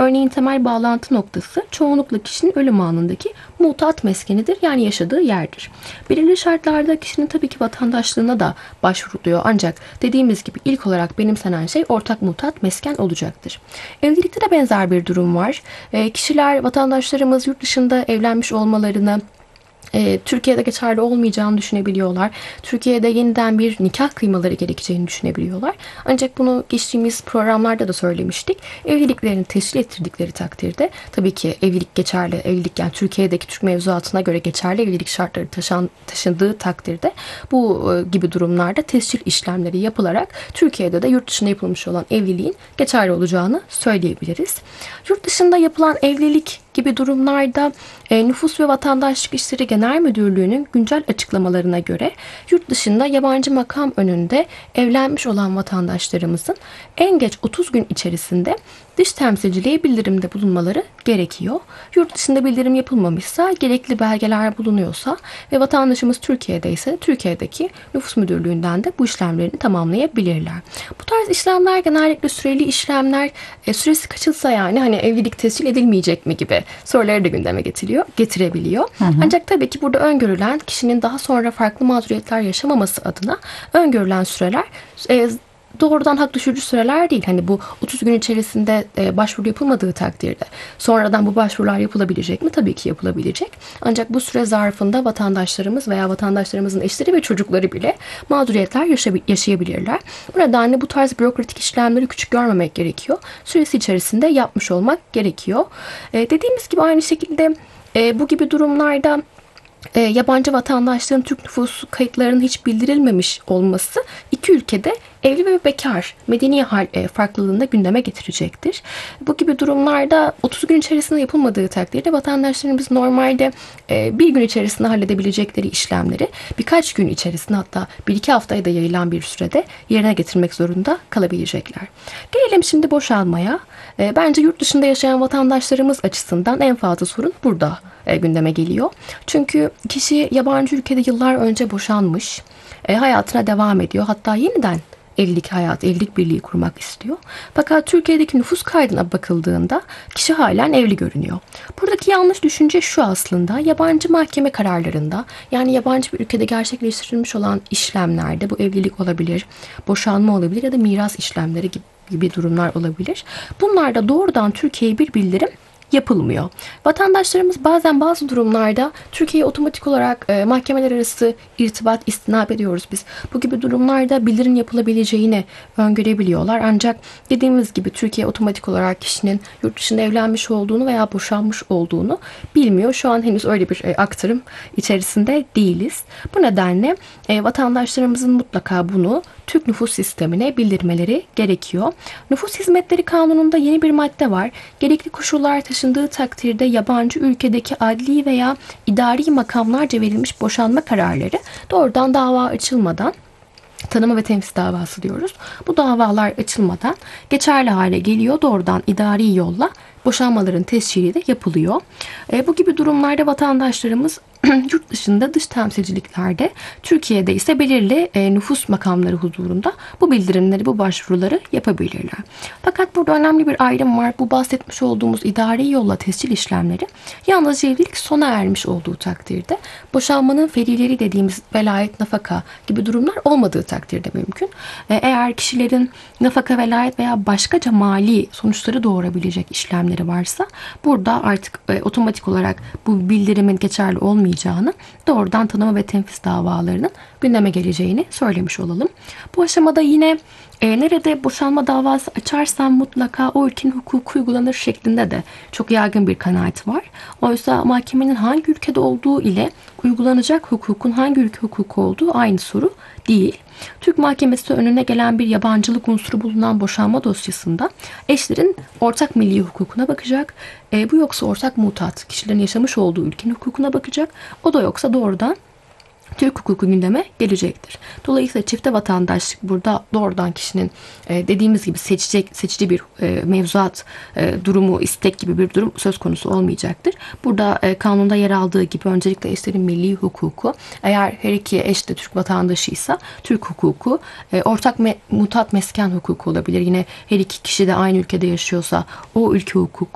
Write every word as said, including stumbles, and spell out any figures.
Örneğin temel bağlantı noktası çoğunlukla kişinin ölüm anındaki mutat meskenidir, yani yaşadığı yerdir. Belirli şartlarda kişinin tabii ki vatandaşlığına da başvuruluyor, ancak dediğimiz gibi ilk olarak benimsenen şey ortak mutat mesken olacaktır. Evlilikte de benzer bir durum var. E, kişiler, vatandaşlarımız yurt dışında evlenmiş olmalarını E, Türkiye'de geçerli olmayacağını düşünebiliyorlar. Türkiye'de yeniden bir nikah kıymaları gerekeceğini düşünebiliyorlar. Ancak bunu geçtiğimiz programlarda da söylemiştik. Evliliklerini teşkil ettirdikleri takdirde, tabii ki evlilik geçerli, evlilik yani Türkiye'deki Türk mevzuatına göre geçerli evlilik şartları taşan, taşındığı takdirde bu e, gibi durumlarda tescil işlemleri yapılarak Türkiye'de de yurt dışında yapılmış olan evliliğin geçerli olacağını söyleyebiliriz. Yurt dışında yapılan evlilik gibi durumlarda e, Nüfus ve Vatandaşlık İşleri Genel Müdürlüğü'nün güncel açıklamalarına göre yurt dışında yabancı makam önünde evlenmiş olan vatandaşlarımızın en geç otuz gün içerisinde dış temsilciliğe bildirimde bulunmaları gerekiyor. Yurt dışında bildirim yapılmamışsa, gerekli belgeler bulunuyorsa ve vatandaşımız Türkiye'de ise Türkiye'deki nüfus müdürlüğünden de bu işlemlerini tamamlayabilirler. Bu tarz işlemler genellikle süreli işlemler, e, süresi kaçılsa yani hani evlilik tescil edilmeyecek mi gibi soruları da gündeme getiriyor, getirebiliyor. Hı hı. Ancak tabii ki burada öngörülen, kişinin daha sonra farklı mağduriyetler yaşamaması adına öngörülen süreler e, doğrudan hak düşürücü süreler değil. Hani bu otuz gün içerisinde e, başvuru yapılmadığı takdirde sonradan bu başvurular yapılabilecek mi? Tabii ki yapılabilecek. Ancak bu süre zarfında vatandaşlarımız veya vatandaşlarımızın eşleri ve çocukları bile mağduriyetler yaşayabilirler. Bu nedenle bu tarz bürokratik işlemleri küçük görmemek gerekiyor. Süresi içerisinde yapmış olmak gerekiyor. E, dediğimiz gibi aynı şekilde e, bu gibi durumlarda E, yabancı vatandaşların Türk nüfus kayıtlarının hiç bildirilmemiş olması iki ülkede evli ve bekar medeni hal e, farklılığını da gündeme getirecektir. Bu gibi durumlarda otuz gün içerisinde yapılmadığı takdirde vatandaşlarımız normalde e, bir gün içerisinde halledebilecekleri işlemleri birkaç gün içerisinde, hatta bir iki haftaya da yayılan bir sürede yerine getirmek zorunda kalabilecekler. Gelelim şimdi boşanmaya. E, bence yurt dışında yaşayan vatandaşlarımız açısından en fazla sorun burada e, gündeme geliyor. Çünkü kişi yabancı ülkede yıllar önce boşanmış, e, hayatına devam ediyor. Hatta yeniden evlilik hayatı, evlilik birliği kurmak istiyor. Fakat Türkiye'deki nüfus kaydına bakıldığında kişi halen evli görünüyor. Buradaki yanlış düşünce şu aslında: yabancı mahkeme kararlarında, yani yabancı bir ülkede gerçekleştirilmiş olan işlemlerde, bu evlilik olabilir, boşanma olabilir ya da miras işlemleri gibi, gibi durumlar olabilir. Bunlarda doğrudan Türkiye'ye bir bildirim yapılmıyor. Vatandaşlarımız bazen bazı durumlarda Türkiye'ye otomatik olarak e, mahkemeler arası irtibat istinab ediyoruz biz. Bu gibi durumlarda bildirim yapılabileceğini öngörebiliyorlar. Ancak dediğimiz gibi Türkiye otomatik olarak kişinin yurt dışında evlenmiş olduğunu veya boşanmış olduğunu bilmiyor. Şu an henüz öyle bir e, aktarım içerisinde değiliz. Bu nedenle e, vatandaşlarımızın mutlaka bunu Türk nüfus sistemine bildirmeleri gerekiyor. Nüfus Hizmetleri Kanunu'nda yeni bir madde var. Gerekli koşullar taşındığı takdirde yabancı ülkedeki adli veya idari makamlarca verilmiş boşanma kararları doğrudan dava açılmadan, tanıma ve temsil davası diyoruz, bu davalar açılmadan geçerli hale geliyor. Doğrudan idari yolla boşanmaların tescili de yapılıyor. E, bu gibi durumlarda vatandaşlarımız yurt dışında dış temsilciliklerde, Türkiye'de ise belirli e, nüfus makamları huzurunda bu bildirimleri, bu başvuruları yapabilirler. Fakat burada önemli bir ayrım var. Bu bahsetmiş olduğumuz idari yolla tescil işlemleri yalnızca evlilik sona ermiş olduğu takdirde, boşanmanın ferileri dediğimiz velayet, nafaka gibi durumlar olmadığı takdirde mümkün. E, eğer kişilerin nafaka, velayet veya başkaca mali sonuçları doğurabilecek işlemleri varsa, burada artık e, otomatik olarak bu bildirimin geçerli olmayacağını, doğrudan tanıma ve tenfis davalarının gündeme geleceğini söylemiş olalım. Bu aşamada yine e, nerede boşanma davası açarsam mutlaka o ülkenin hukuku uygulanır şeklinde de çok yaygın bir kanaat var. Oysa mahkemenin hangi ülkede olduğu ile uygulanacak hukukun hangi ülke hukuku olduğu aynı soru değil. Türk mahkemesi önüne gelen bir yabancılık unsuru bulunan boşanma dosyasında eşlerin ortak milli hukukuna bakacak. E, bu yoksa ortak mutat, kişilerin yaşamış olduğu ülkenin hukukuna bakacak. O da yoksa doğrudan Türk hukuku gündeme gelecektir. Dolayısıyla çifte vatandaşlık burada doğrudan kişinin e, dediğimiz gibi seçecek, seçici bir e, mevzuat e, durumu, istek gibi bir durum söz konusu olmayacaktır. Burada e, kanunda yer aldığı gibi öncelikle eşlerin milli hukuku, eğer her iki eş de Türk vatandaşıysa Türk hukuku, e, ortak me, mutat mesken hukuku olabilir. Yine her iki kişi de aynı ülkede yaşıyorsa o ülke hukuku,